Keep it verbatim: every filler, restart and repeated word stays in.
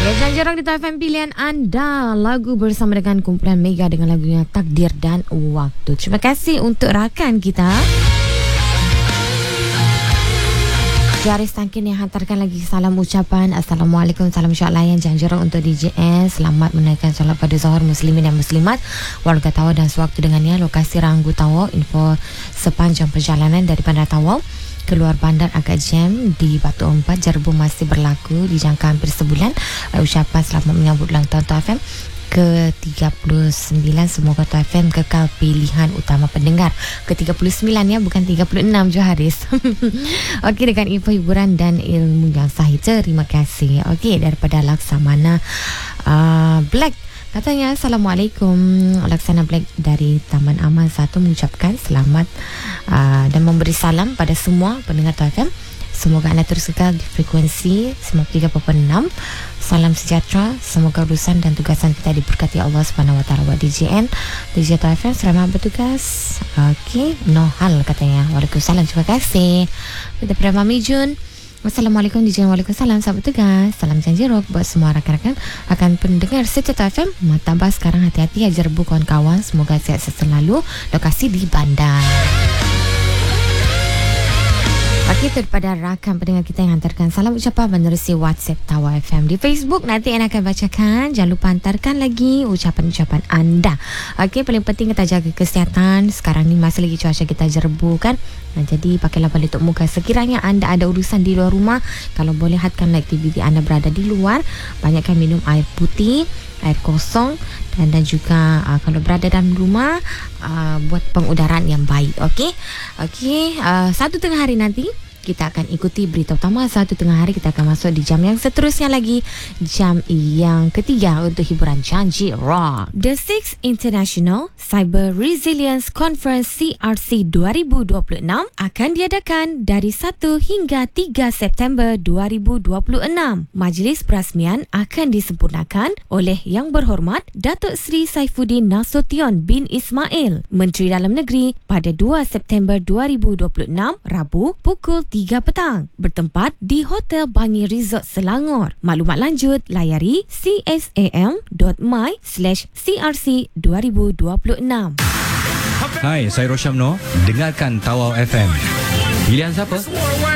Ya, jarang-jarang di T F M pilihan anda. Lagu bersama dengan kumpulan Mega dengan lagunya Takdir dan Waktu. Terima kasih untuk rakan kita Jaris Tangkin yang hantarkan lagi salam ucapan. Assalamualaikum, salam syalayan jangan untuk D J S. Selamat menaikkan solat pada Zuhur muslimin dan muslimat, warga Tawau dan sewaktu dengannya. Lokasi Ranggu Tawau. Info sepanjang perjalanan dari Bandar Tawau keluar bandar agak jam di Batu Empat. Jerbu masih berlaku di jangka hampir sebulan. Ucapan selamat menyambut ulang tahun T F M ke tiga puluh sembilan. Semoga T F M kekal pilihan utama pendengar. Ke tiga puluh sembilan ya, bukan tiga puluh enam Joharis. Okey, dengan info hiburan dan ilmu yang sahih. Terima kasih. Okey, daripada Laksamana uh, Black katanya, Assalamualaikum, Laksana Black dari Taman Aman satu mengucapkan selamat uh, dan memberi salam pada semua pendengar T F M. Semoga anda terus kekal di frekuensi sembilan puluh tiga perpuluhan enam. Salam sejahtera. Semoga urusan dan tugasan kita diberkati Allah Subhanahu Wa Taala. Buat D J N, D J T F M, selamat bertugas. Okey, no hal katanya. Waalaikumsalam, terima kasih. Daripada Mami Jun, Assalamualaikum D J. Waalaikumsalam, selamat bertugas. Salam janji rock buat semua rakan-rakan akan pendengar Setia T F M. Matambah sekarang, hati-hati ya jerbu kawan-kawan. Semoga sihat selalu. Lokasi di bandar. Okey, daripada rakan pendengar kita yang hantarkan salam ucapan menerusi WhatsApp Tawau F M. Di Facebook nanti Ana akan bacakan. Jangan lupa hantarkan lagi ucapan-ucapan anda. Okey, paling penting kita jaga kesihatan. Sekarang ni masih lagi cuaca kita jerbu kan. Nah, jadi pakailah pelitup muka. Sekiranya anda ada urusan di luar rumah, kalau boleh hadkanlah aktiviti anda berada di luar. Banyakkan minum air putih, air kosong, dan, dan juga uh, kalau berada dalam rumah, uh, buat pengudaraan yang baik. Okey, okey. Uh, satu tengah hari nanti kita akan ikuti berita utama. Satu tengah hari kita akan masuk di jam yang seterusnya lagi, jam yang ketiga untuk hiburan Janji Rock. The Sixth International Cyber Resilience Conference C R C dua ribu dua puluh enam akan diadakan dari satu hingga tiga September dua ribu dua puluh enam. Majlis perasmian akan disempurnakan oleh Yang Berhormat Datuk Seri Saifuddin Nasution bin Ismail, Menteri Dalam Negeri, pada dua September dua ribu dua puluh enam, Rabu, pukul tiga petang, bertempat di Hotel Bangi Resort Selangor. Maklumat lanjut layari csam dot my slash c r c dua ribu dua puluh enam. Hai, saya Rosyamno. Dengarkan Tawau F M. Pilihan siapa?